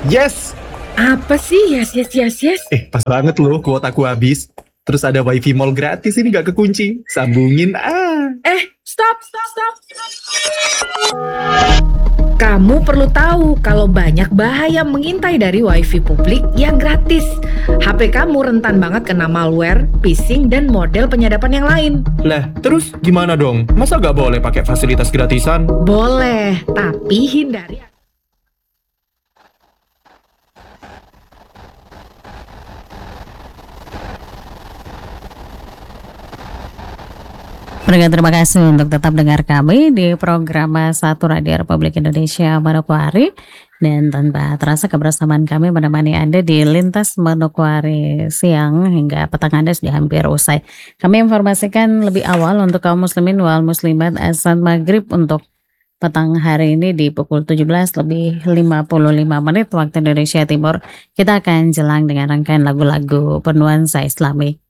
Yes! Apa sih yes? Pas banget loh kuotaku habis. Terus ada wifi mall gratis ini gak kekunci. Sambungin Stop. Kamu perlu tahu kalau banyak bahaya mengintai dari wifi publik yang gratis. HP kamu rentan banget kena malware, phishing, dan model penyadapan yang lain. Lah, terus gimana dong? Masa gak boleh pakai fasilitas gratisan? Boleh, tapi hindari. Pendengar, terima kasih untuk tetap dengar kami di program Satu Radio Republik Indonesia Manokwari. Dan tanpa terasa kebersamaan kami menemani Anda di Lintas Manokwari siang hingga petang Anda sudah hampir usai. Kami informasikan lebih awal untuk kaum muslimin wal muslimat azan maghrib untuk petang hari ini di pukul 17 lebih 55 menit waktu Indonesia Timur. Kita akan jelang dengan rangkaian lagu-lagu bernuansa Islami.